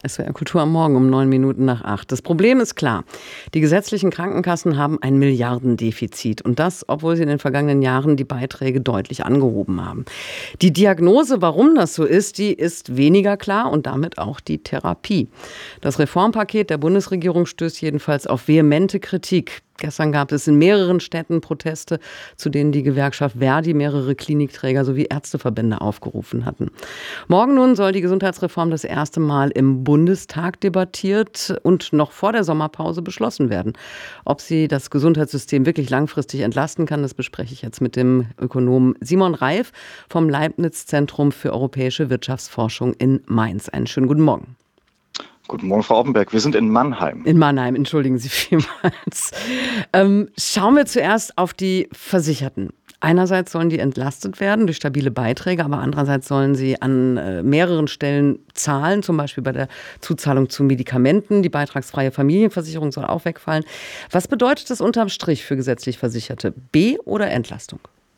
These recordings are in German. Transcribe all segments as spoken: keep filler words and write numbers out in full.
S W R Kultur am Morgen um neun Minuten nach acht. Das Problem ist klar. Die gesetzlichen Krankenkassen haben ein Milliardendefizit. Und das, obwohl sie in den vergangenen Jahren die Beiträge deutlich angehoben haben. Die Diagnose, warum das so ist, die ist weniger klar und damit auch die Therapie. Das Reformpaket der Bundesregierung stößt jedenfalls auf vehemente Kritik. Gestern gab es in mehreren Städten Proteste, zu denen die Gewerkschaft Verdi mehrere Klinikträger sowie Ärzteverbände aufgerufen hatten. Morgen nun soll die Gesundheitsreform das erste Mal im Bundestag debattiert und noch vor der Sommerpause beschlossen werden. Ob sie das Gesundheitssystem wirklich langfristig entlasten kann, das bespreche ich jetzt mit dem Ökonomen Simon Reif vom Leibniz-Zentrum für europäische Wirtschaftsforschung in Mainz. Einen schönen guten Morgen. Guten Morgen, Frau Oppenberg. Wir sind in Mannheim. In Mannheim, entschuldigen Sie vielmals. Ähm, schauen wir zuerst auf die Versicherten. Einerseits sollen die entlastet werden durch stabile Beiträge, aber andererseits sollen sie an äh, mehreren Stellen zahlen, zum Beispiel bei der Zuzahlung zu Medikamenten. Die beitragsfreie Familienversicherung soll auch wegfallen. Was bedeutet das unterm Strich für gesetzlich Versicherte? B- oder Entlastung?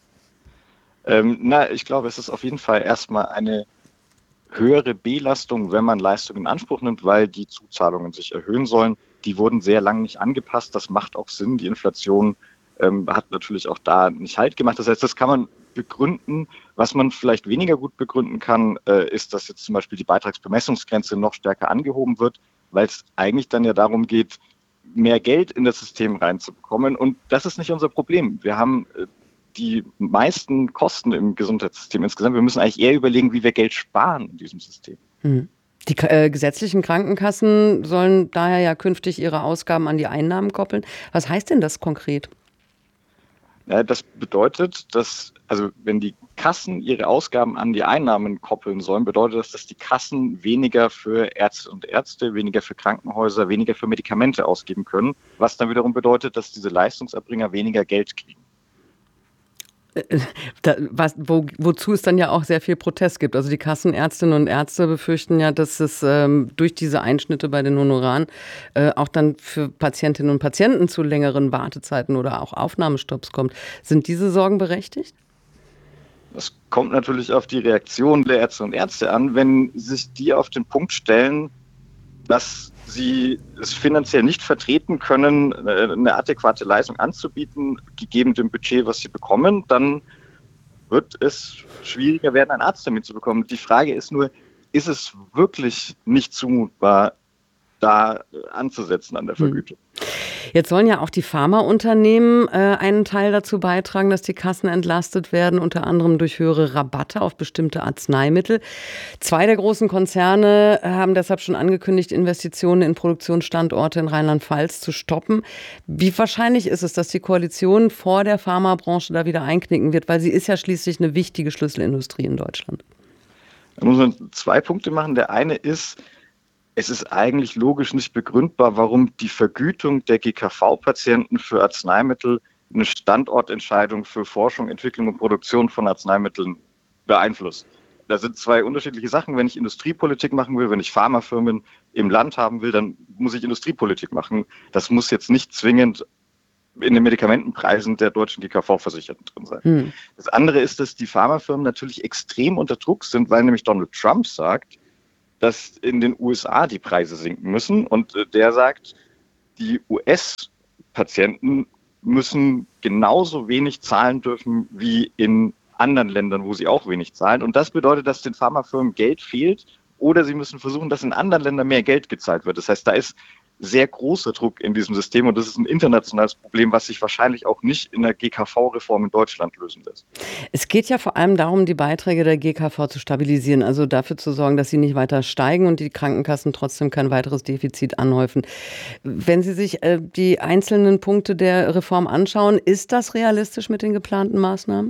Ähm, na, ich glaube, es ist auf jeden Fall erstmal eine höhere Belastung, wenn man Leistungen in Anspruch nimmt, weil die Zuzahlungen sich erhöhen sollen. Die wurden sehr lange nicht angepasst. Das macht auch Sinn. Die Inflation ähm, hat natürlich auch da nicht Halt gemacht. Das heißt, das kann man begründen. Was man vielleicht weniger gut begründen kann, äh, ist, dass jetzt zum Beispiel die Beitragsbemessungsgrenze noch stärker angehoben wird, weil es eigentlich dann ja darum geht, mehr Geld in das System reinzubekommen. Und das ist nicht unser Problem. Wir haben äh, die meisten Kosten im Gesundheitssystem insgesamt. Wir müssen eigentlich eher überlegen, wie wir Geld sparen in diesem System. Hm. Die äh, gesetzlichen Krankenkassen sollen daher ja künftig ihre Ausgaben an die Einnahmen koppeln. Was heißt denn das konkret? Ja, das bedeutet, dass, also wenn die Kassen ihre Ausgaben an die Einnahmen koppeln sollen, bedeutet das, dass die Kassen weniger für Ärzte und Ärzte, weniger für Krankenhäuser, weniger für Medikamente ausgeben können, was dann wiederum bedeutet, dass diese Leistungserbringer weniger Geld kriegen. Da, was, wo, wozu es dann ja auch sehr viel Protest gibt. Also die Kassenärztinnen und Ärzte befürchten ja, dass es ähm, durch diese Einschnitte bei den Honoraren äh, auch dann für Patientinnen und Patienten zu längeren Wartezeiten oder auch Aufnahmestopps kommt. Sind diese Sorgen berechtigt? Das kommt natürlich auf die Reaktion der Ärzte und Ärzte an. Wenn sich die auf den Punkt stellen, dass sie es finanziell nicht vertreten können, eine adäquate Leistung anzubieten, gegeben dem Budget, was sie bekommen, dann wird es schwieriger werden, einen Arzttermin zu bekommen. Die Frage ist nur, ist es wirklich nicht zumutbar, da anzusetzen an der Vergütung? Jetzt sollen ja auch die Pharmaunternehmen äh, einen Teil dazu beitragen, dass die Kassen entlastet werden, unter anderem durch höhere Rabatte auf bestimmte Arzneimittel. Zwei der großen Konzerne haben deshalb schon angekündigt, Investitionen in Produktionsstandorte in Rheinland-Pfalz zu stoppen. Wie wahrscheinlich ist es, dass die Koalition vor der Pharmabranche da wieder einknicken wird? Weil sie ist ja schließlich eine wichtige Schlüsselindustrie in Deutschland. Da muss man zwei Punkte machen. Der eine ist, es ist eigentlich logisch nicht begründbar, warum die Vergütung der G K V-Patienten für Arzneimittel eine Standortentscheidung für Forschung, Entwicklung und Produktion von Arzneimitteln beeinflusst. Da sind zwei unterschiedliche Sachen. Wenn ich Industriepolitik machen will, wenn ich Pharmafirmen im Land haben will, dann muss ich Industriepolitik machen. Das muss jetzt nicht zwingend in den Medikamentenpreisen der deutschen G K V-Versicherten drin sein. Hm. Das andere ist, dass die Pharmafirmen natürlich extrem unter Druck sind, weil nämlich Donald Trump sagt, dass in den U S A die Preise sinken müssen. Und der sagt, die U S-Patienten müssen genauso wenig zahlen dürfen wie in anderen Ländern, wo sie auch wenig zahlen. Und das bedeutet, dass den Pharmafirmen Geld fehlt oder sie müssen versuchen, dass in anderen Ländern mehr Geld gezahlt wird. Das heißt, da ist sehr großer Druck in diesem System und das ist ein internationales Problem, was sich wahrscheinlich auch nicht in der G K V-Reform in Deutschland lösen lässt. Es geht ja vor allem darum, die Beiträge der G K V zu stabilisieren, also dafür zu sorgen, dass sie nicht weiter steigen und die Krankenkassen trotzdem kein weiteres Defizit anhäufen. Wenn Sie sich äh, die einzelnen Punkte der Reform anschauen, ist das realistisch mit den geplanten Maßnahmen?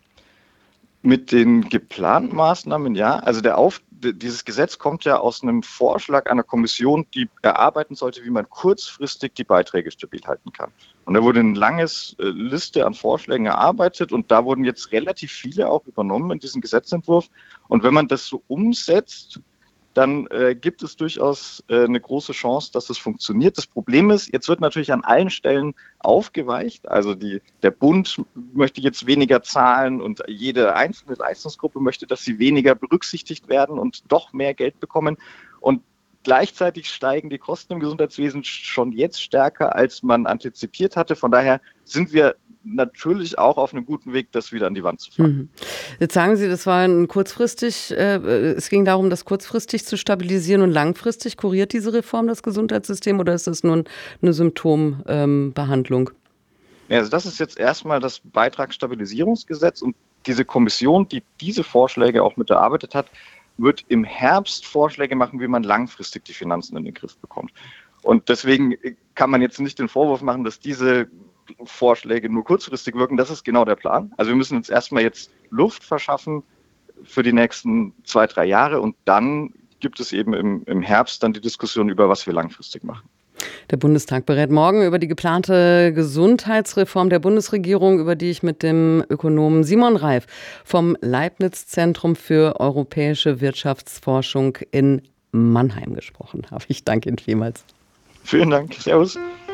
Mit den geplanten Maßnahmen, ja. Also der Auf, dieses Gesetz kommt ja aus einem Vorschlag einer Kommission, die erarbeiten sollte, wie man kurzfristig die Beiträge stabil halten kann. Und da wurde eine lange Liste an Vorschlägen erarbeitet und da wurden jetzt relativ viele auch übernommen in diesen Gesetzentwurf. Und wenn man das so umsetzt, dann äh, gibt es durchaus äh, eine große Chance, dass es funktioniert. Das Problem ist, jetzt wird natürlich an allen Stellen aufgeweicht. Also die, der Bund möchte jetzt weniger zahlen und jede einzelne Leistungsgruppe möchte, dass sie weniger berücksichtigt werden und doch mehr Geld bekommen. Und Gleichzeitig steigen die Kosten im Gesundheitswesen schon jetzt stärker, als man antizipiert hatte. Von daher sind wir natürlich auch auf einem guten Weg, das wieder an die Wand zu fahren. Mhm. Jetzt sagen Sie, das war ein kurzfristig, äh, es ging darum, das kurzfristig zu stabilisieren und langfristig kuriert diese Reform das Gesundheitssystem oder ist das nur eine Symptombehandlung? Ähm, ja, also das ist jetzt erstmal das Beitragsstabilisierungsgesetz und diese Kommission, die diese Vorschläge auch mit erarbeitet hat, wird im Herbst Vorschläge machen, wie man langfristig die Finanzen in den Griff bekommt. Und deswegen kann man jetzt nicht den Vorwurf machen, dass diese Vorschläge nur kurzfristig wirken. Das ist genau der Plan. Also wir müssen uns erstmal jetzt Luft verschaffen für die nächsten zwei, drei Jahre und dann gibt es eben im, im Herbst dann die Diskussion über, was wir langfristig machen. Der Bundestag berät morgen über die geplante Gesundheitsreform der Bundesregierung, über die ich mit dem Ökonomen Simon Reif vom Leibniz-Zentrum für europäische Wirtschaftsforschung in Mannheim gesprochen habe. Ich danke Ihnen vielmals. Vielen Dank. Servus.